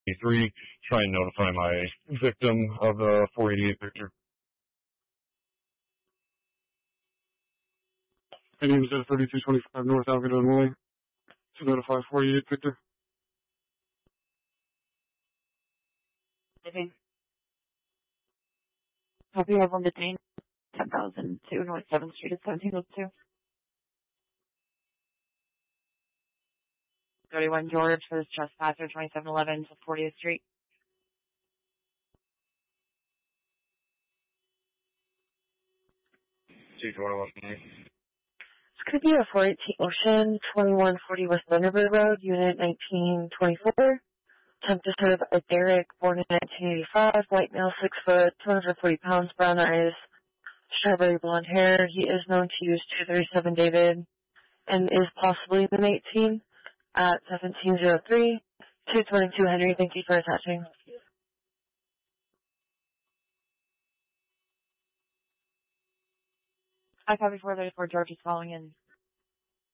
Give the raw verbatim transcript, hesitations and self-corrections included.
three, try and notify my victim of the four eighty-eight Victor. My name is at thirty-two twenty-five North Avenue in Woolley. To notify four eighty-eight Victor. Living. Copy of one detained. ten thousand two North seventh Street at seventeen oh two. thirty-one George for this trespasser, twenty-seven eleven to fortieth Street. two twenty-one. This could be a four eighteen Ocean, twenty-one forty West Thunderbird Road, Unit nineteen twenty-four. Attempt to serve a Derek, born in nineteen eighty-five, white male, six foot, two hundred forty pounds, brown eyes, strawberry blonde hair. He is known to use two thirty-seven David and is possibly an eighteen at seventeen oh three, two twenty-two Henry. Thank you for attaching. I copy four thirty-four George is calling in.